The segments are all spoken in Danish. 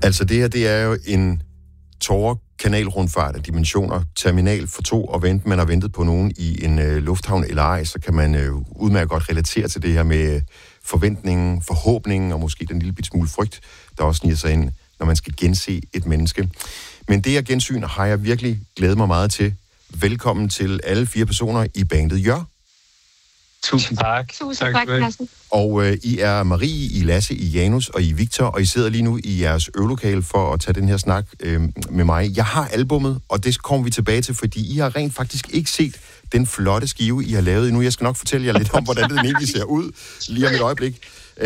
Altså det her, det er jo en kanalrundfart af dimensioner, terminal for to, og vente man har ventet på nogen i en lufthavn eller ej, så kan man udmærket godt relatere til det her med forventningen, forhåbningen og måske den lille bit smule frygt, der også sniger sig ind, når man skal gense et menneske. Men det her gensyn har jeg virkelig glædet mig meget til. Velkommen til alle 4 personer i bandet Jør. Tusind tak. Tusind tak, Carsten. Og I er Marie, I Lasse, I Janus og I Victor, og I sidder lige nu i jeres øvelokale for at tage den her snak med mig. Jeg har albummet, og det kommer vi tilbage til, fordi I har rent faktisk ikke set den flotte skive, I har lavet endnu. Jeg skal nok fortælle jer lidt om, hvordan den egentlig ser ud, lige om et øjeblik.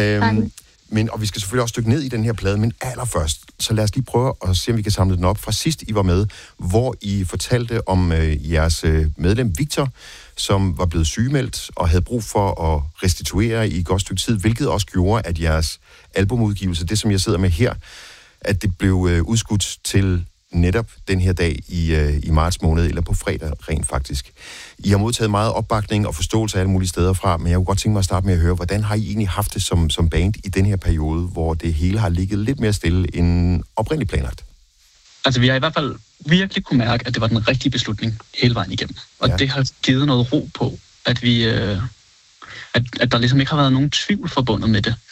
Og vi skal selvfølgelig også dykke ned i den her plade, men allerførst, så lad os lige prøve at se, om vi kan samle den op fra sidst, I var med, hvor I fortalte om jeres medlem Victor, som var blevet sygemeldt og havde brug for at restituere i et godt stykke tid, hvilket også gjorde, at jeres albumudgivelse, det som jeg sidder med her, at det blev udskudt til netop den her dag i marts måned, eller på fredag rent faktisk. I har modtaget meget opbakning og forståelse af alle mulige steder fra, men jeg kunne godt tænke mig at starte med at høre, hvordan har I egentlig haft det som band i den her periode, hvor det hele har ligget lidt mere stille end oprindeligt planlagt? Altså, vi har i hvert fald virkelig kunne mærke, at det var den rigtige beslutning hele vejen igennem. Og det har givet noget ro på, at vi, at der ligesom ikke har været nogen tvivl forbundet med det.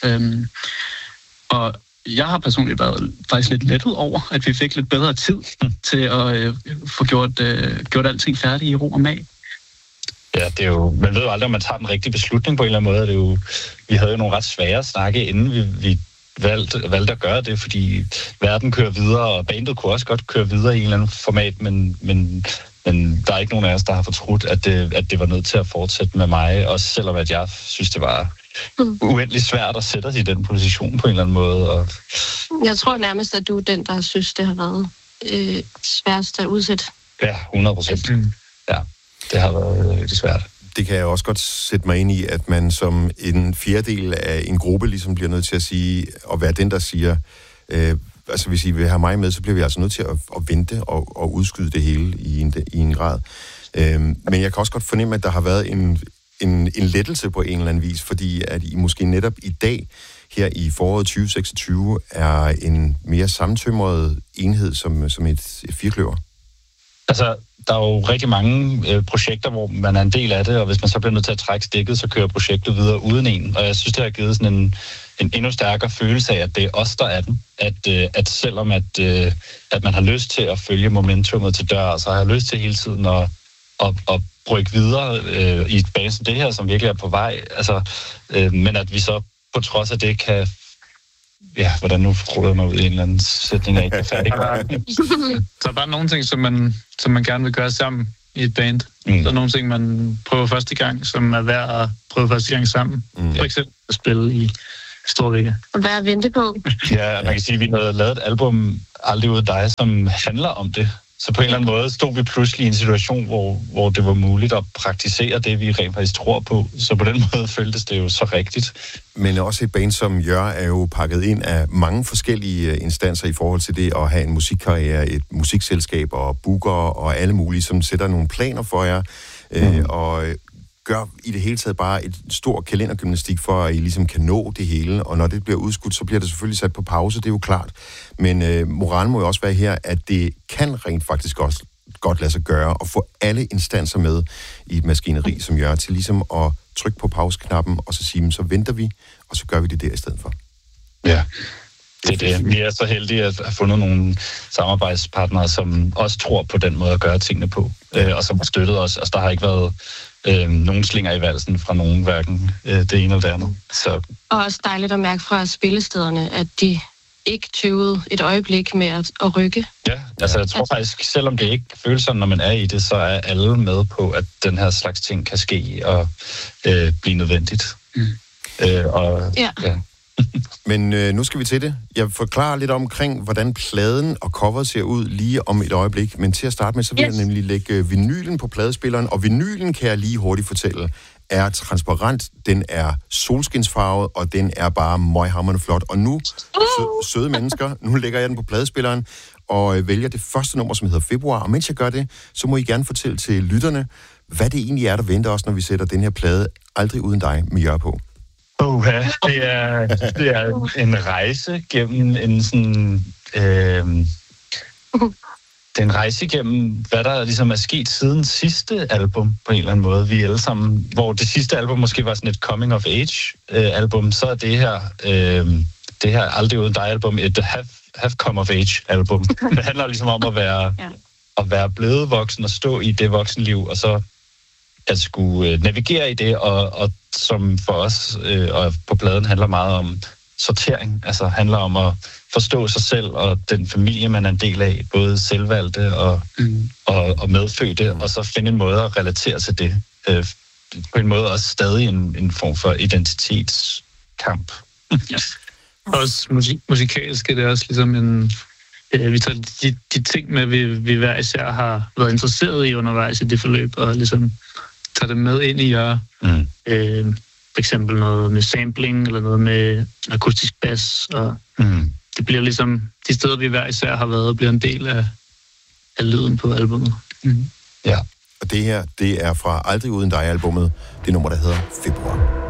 Og jeg har personligt været faktisk lidt lettet over, at vi fik lidt bedre tid til at få gjort alting færdigt i ro og mag. Ja, det er jo, man ved jo aldrig, om man tager den rigtige beslutning på en eller anden måde. Det er jo, vi havde jo nogle ret svære snakke, inden vi valgte at gøre det, fordi verden kører videre, og bandet kunne også godt køre videre i en eller anden format, men der er ikke nogen af os, der har fortrudt, at det var nødt til at fortsætte med mig, også selvom at jeg synes, det var uendelig svært at sætte os i den position på en eller anden måde. Og jeg tror nærmest, at du er den, der synes, det har været sværest at udsætte. Ja, 100%. Ja, det har været rigtig svært. Det kan jeg også godt sætte mig ind i, at man som en fjerdedel af en gruppe ligesom bliver nødt til at sige, og være den, der siger, altså hvis I vil have mig med, så bliver vi altså nødt til at vente og udskyde det hele i en grad. Men jeg kan også godt fornemme, at der har været en lettelse på en eller anden vis, fordi at I måske netop i dag, her i foråret 2026, er en mere sammentømret enhed som et firkløver. Altså, der er jo rigtig mange projekter, hvor man er en del af det, og hvis man så bliver nødt til at trække stikket, så kører projektet videre uden en. Og jeg synes, det har givet sådan en endnu stærkere følelse af, at det er os, der er den. At selvom at man har lyst til at følge momentummet til dør, så har jeg lyst til hele tiden at rykke videre i et bane som det her, som virkelig er på vej. Altså, men at vi så på trods af det kan... Ja, hvordan nu ruller jeg mig ud i en eller anden sætning, jeg ikke er færdig. Der er bare nogle ting, som man gerne vil gøre sammen i et band. Der er nogle ting, man prøver første gang, som er værd at prøve første gang sammen. For eksempel at spille i Storvika. Og hvad at vente på? Ja, man kan sige, at vi havde lavet et album, Aldrig Uden Dig, som handler om det. Så på en eller anden måde stod vi pludselig i en situation, hvor det var muligt at praktisere det, vi rent faktisk tror på. Så på den måde føltes det jo så rigtigt. Men også et band som Jør er jo pakket ind af mange forskellige instanser i forhold til det at have en musikkarriere, et musikselskab og booker og alle mulige, som sætter nogle planer for jer og gør i det hele taget bare et stor kalendergymnastik for, at I ligesom kan nå det hele. Og når det bliver udskudt, så bliver det selvfølgelig sat på pause, det er jo klart. Men moralen må jo også være her, at det kan rent faktisk også godt lade sig gøre at få alle instanser med i et maskineri, som Jør, til ligesom at trykke på pauseknappen og så sige, så venter vi, og så gør vi det der i stedet for. Ja, det er det. Vi er så heldige at have fundet nogle samarbejdspartnere, som også tror på den måde at gøre tingene på, og som har støttet os. Altså, der har ikke været nogen slinger i valsen fra nogen, hverken det ene eller det andet. Så. Og også dejligt at mærke fra spillestederne, at de ikke tøvede et øjeblik med at rykke. Ja, altså jeg tror faktisk, selvom det ikke føles sådan, når man er i det, så er alle med på, at den her slags ting kan ske og blive nødvendigt. Ja. Men nu skal vi til det. Jeg forklarer lidt omkring, hvordan pladen og coveret ser ud lige om et øjeblik. Men til at starte med, så vil jeg nemlig lægge vinylen på pladespilleren. Og vinylen, kan jeg lige hurtigt fortælle, er transparent, den er solskinsfarvet, og den er bare møghamrende flot. Og nu, søde mennesker, nu lægger jeg den på pladespilleren og vælger det første nummer, som hedder Februar. Og mens jeg gør det, så må I gerne fortælle til lytterne, hvad det egentlig er, der venter os, når vi sætter den her plade Aldrig Uden Dig med Jør på. Det er en rejse gennem en sådan Det er en rejse igennem, hvad der ligesom er sket siden sidste album, på en eller anden måde. Vi alle sammen, hvor det sidste album måske var sådan et coming-of-age-album, så er det her Aldrig Uden Dig-album et have come-of-age-album. Det handler ligesom om at være blevet voksen og stå i det voksenliv, og så at skulle navigere i det, og som for os og på pladen handler meget om sortering, altså handler om at forstå sig selv og den familie, man er en del af, både selvvalgte og medfødte, og så finde en måde at relatere til det. På en måde også stadig en form for identitetskamp. Ja. Også musikalsk er det også ligesom en... vi tager de ting med, vi hver især har været interesseret i undervejs i det forløb, og ligesom tager det med ind i jer. For eksempel noget med sampling, eller noget med akustisk bas, og det bliver ligesom de steder, vi hver især har været, og bliver en del af lyden på albumet. Ja. Og det her, det er fra Aldrig Uden Dig-albummet, det nummer, der hedder Februar.